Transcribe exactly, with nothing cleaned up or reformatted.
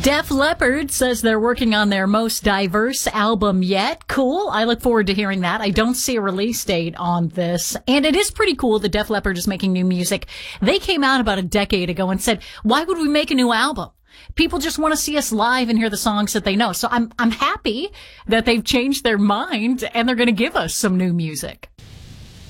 Def Leppard says they're working on their most diverse album yet. Cool. I look forward to hearing that. I don't see a release date on this. And it is pretty cool that Def Leppard is making new music. They came out about a decade ago and said, why would we make a new album? People just want to see us live and hear the songs that they know. So I'm, I'm happy that they've changed their mind and they're going to give us some new music.